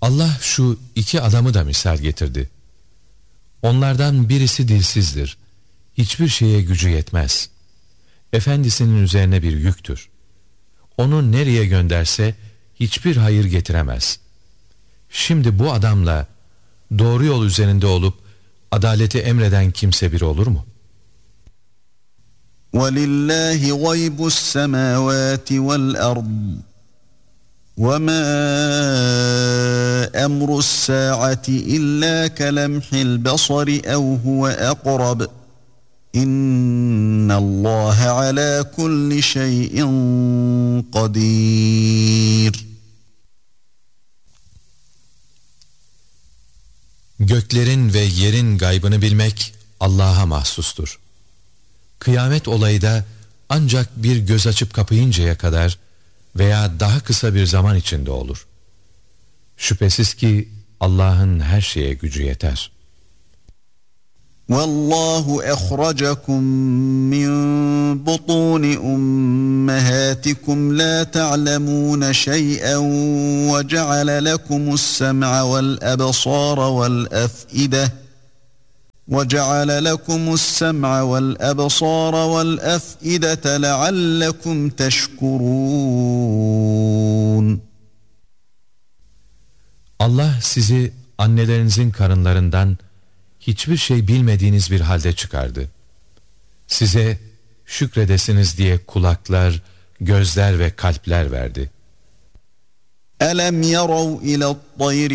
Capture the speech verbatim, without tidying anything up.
Allah şu iki adamı da misal getirdi. Onlardan birisi dilsizdir. Hiçbir şeye gücü yetmez. Efendisinin üzerine bir yüktür. Onu nereye gönderse hiçbir hayır getiremez. Şimdi bu adamla doğru yol üzerinde olup adaleti emreden kimse bir olur mu? وَلِلَّهِ غَيْبُ السَّمَاوَاتِ وَالْأَرْضِ وَمَا أَمْرُ السَّاعَةِ إِلَّا كَلَمْحِ الْبَصَرِ أَوْ هُوَ أَقْرَبُ إِنَّ اللّٰهَ عَلَى كُلِّ شَيْءٍ قَدِيرٌ. Göklerin ve yerin gaybını bilmek Allah'a mahsustur. Kıyamet olayı da ancak bir göz açıp kapayıncaya kadar veya daha kısa bir zaman içinde olur. Şüphesiz ki Allah'ın her şeye gücü yeter. وَاللّٰهُ أَخْرَجَكُم مِّن بُطُونِ أُمَّهَاتِكُمْ لَا تَعْلَمُونَ شَيْئًا وَجَعَلَ لَكُمُ السَّمْعَ وَالْأَبْصَارَ وَالْأَفْئِدَةَ وَجَعَلَ لَكُمُ السَّمْعَ وَالْأَبْصَارَ وَالْأَفْئِدَةَ لَعَلَّكُمْ تَشْكُرُونَ. Allah sizi annelerinizin karınlarından hiçbir şey bilmediğiniz bir halde çıkardı. Size şükredesiniz diye kulaklar, gözler ve kalpler verdi. أَلَمْ يَرَوْا إِلَى الطَّيْرِ